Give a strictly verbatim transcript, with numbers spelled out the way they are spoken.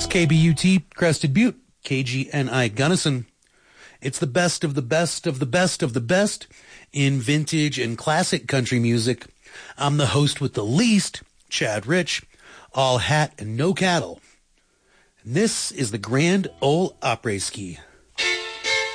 K B U T, Crested Butte, K G N I Gunnison. It's the best of the best of the best of the best in vintage and classic country music. I'm the host with the least, Chad Rich, all hat and no cattle. And this is the Grand Ole Opry Ski.